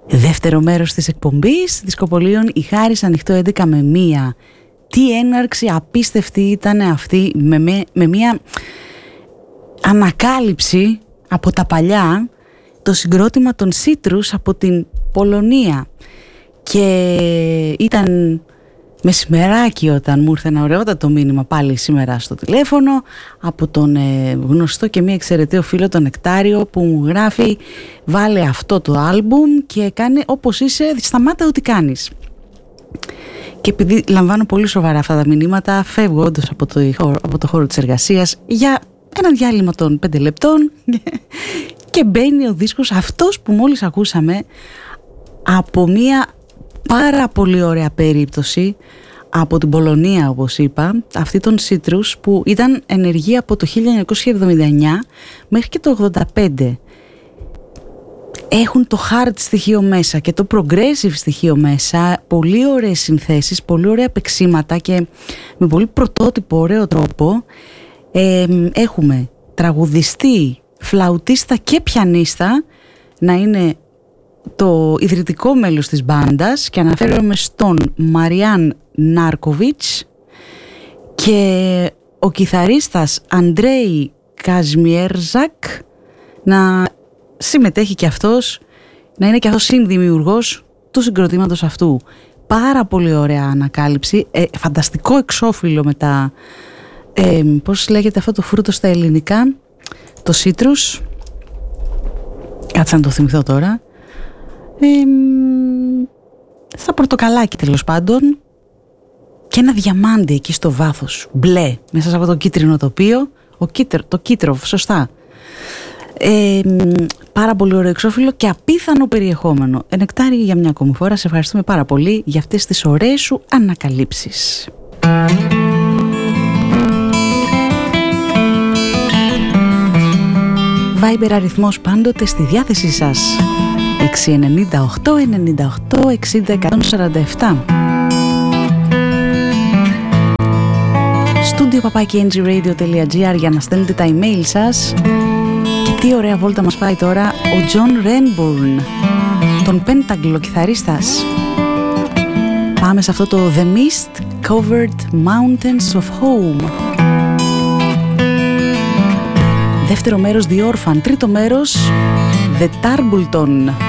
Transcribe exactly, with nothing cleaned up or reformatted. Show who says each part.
Speaker 1: Δεύτερο μέρος της εκπομπής Δισκοπολίων, η Χάρις Ανοιχτό έντεκα με μία. Τι έναρξη απίστευτη ήταν αυτή, με, με, με μία ανακάλυψη από τα παλιά, το συγκρότημα των Citrus από την Πολωνία. Και ήταν μεσημεράκι όταν μου ήρθε ένα ωραιότατο μήνυμα πάλι σήμερα στο τηλέφωνο από τον ε, γνωστό και μη εξαιρεταίο φίλο τον Νεκτάριο, που μου γράφει: βάλε αυτό το άλμπουμ και κάνε όπως είσαι, σταμάτα ό,τι κάνεις. Και επειδή λαμβάνω πολύ σοβαρά αυτά τα μηνύματα, φεύγω όντως από το, από το χώρο της εργασίας για ένα διάλειμμα των πέντε λεπτών και μπαίνει ο δίσκος αυτός που μόλις ακούσαμε, από μια πάρα πολύ ωραία περίπτωση από την Πολωνία, όπως είπα, αυτή των Citrus, που ήταν ενεργή από το χίλια εννιακόσια εβδομήντα εννιά μέχρι και το ογδόντα πέντε. Έχουν το hard στοιχείο μέσα και το progressive στοιχείο μέσα, πολύ ωραίες συνθέσεις, πολύ ωραία παίξηματα και με πολύ πρωτότυπο ωραίο τρόπο. ε, έχουμε τραγουδιστή, φλαουτίστα και πιανίστα να είναι το ιδρυτικό μέλος της μπάντας, και αναφέρομαι στον Μαριάν Νάρκοβιτς, και ο κιθαρίστας Αντρέι Καζμιέρζακ να συμμετέχει και αυτός, να είναι και αυτός συνδημιουργός του συγκροτήματος αυτού. Πάρα πολύ ωραία ανακάλυψη, ε, φανταστικό εξώφυλλο με τα ε, πώς λέγεται αυτό το φρούτο στα ελληνικά, το citrus, κάτσε να το θυμηθώ τώρα, ε, στα πορτοκαλάκι τέλος πάντων, και ένα διαμάντι εκεί στο βάθος, μπλε, μέσα από το κίτρινο τοπίο, ο κίτρο, το κίτρο, σωστά. Ε, πάρα πολύ ωραίο εξώφυλλο και απίθανο περιεχόμενο. Ε, Νεκτάρη, για μια ακόμη φορά σε ευχαριστούμε πάρα πολύ για αυτές τις ωραίες σου ανακαλύψεις. Viber αριθμός πάντοτε στη διάθεσή σας, έξι εννιά οκτώ εννιά οκτώ εξήντα εκατόν σαράντα επτά. Studio παπάκι εν τζι radio τελεία τζι άρ για να στέλνετε τα email σας. Και τι ωραία βόλτα μας πάει τώρα ο John Renbourn, τον πένταγκλο κιθαρίστας. Πάμε σε αυτό το The Mist Covered Mountains of Home. Δεύτερο μέρος The Orphan, τρίτο μέρος The Tarbleton.